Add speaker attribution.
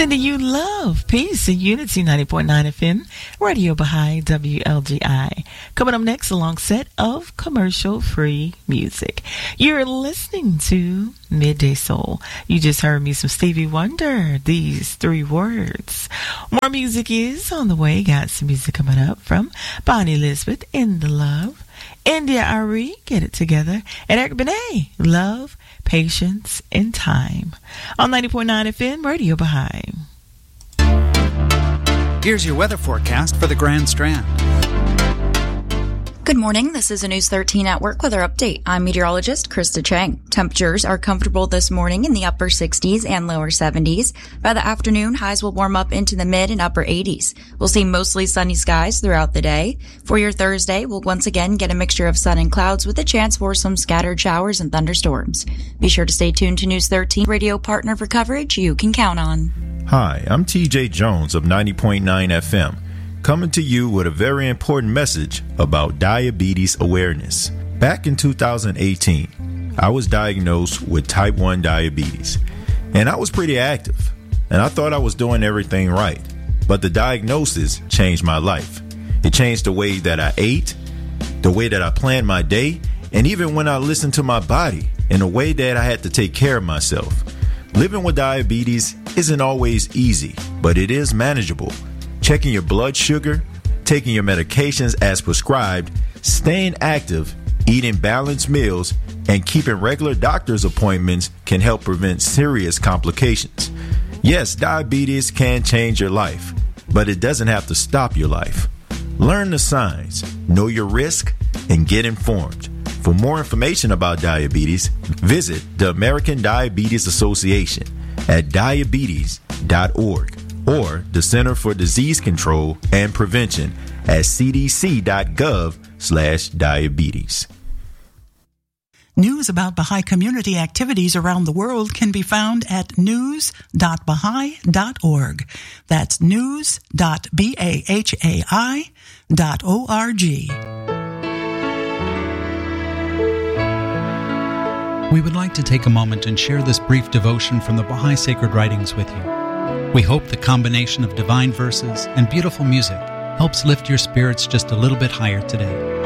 Speaker 1: Sending you love, peace, and unity. 90.9 FM, Radio Baha'i, WLGI. Coming up next, a long set of commercial-free music. You're listening to Midday Soul. You just heard me some Stevie Wonder, These Three Words. More music is on the way. Got some music coming up from Bonnie Elizabeth, In the Love. India Ari, Get It Together. And Eric Benet, Love, Patience, and Time. On 90.9 FM, Radio Baha'i.
Speaker 2: Here's your weather forecast for the Grand Strand.
Speaker 3: Good morning. This is a News 13 Network weather update. I'm meteorologist Krista Chang. Temperatures are comfortable this morning in the upper 60s and lower 70s. By the afternoon, highs will warm up into the mid and upper 80s. We'll see mostly sunny skies throughout the day. For your Thursday, we'll once again get a mixture of sun and clouds with a chance for some scattered showers and thunderstorms. Be sure to stay tuned to News 13, radio partner for coverage you can count on.
Speaker 4: Hi, I'm TJ Jones of 90.9 FM. Coming to you with a very important message about diabetes awareness. Back in 2018, I was diagnosed with type 1 diabetes, and I was pretty active, and I thought I was doing everything right. But the diagnosis changed my life. It changed the way that I ate, the way that I planned my day, and even when I listened to my body in a way that I had to take care of myself. Living with diabetes isn't always easy, but it is manageable. Checking your blood sugar, taking your medications as prescribed, staying active, eating balanced meals, and keeping regular doctor's appointments can help prevent serious complications. Yes, diabetes can change your life, but it doesn't have to stop your life. Learn the signs, know your risk, and get informed. For more information about diabetes, visit the American Diabetes Association at diabetes.org. or the Center for Disease Control and Prevention at cdc.gov/diabetes.
Speaker 5: News about Baha'i community activities around the world can be found at news.baha'i.org. That's news.bahai.org.
Speaker 2: We would like to take a moment and share this brief devotion from the Baha'i Sacred Writings with you. We hope the combination of divine verses and beautiful music helps lift your spirits just a little bit higher today.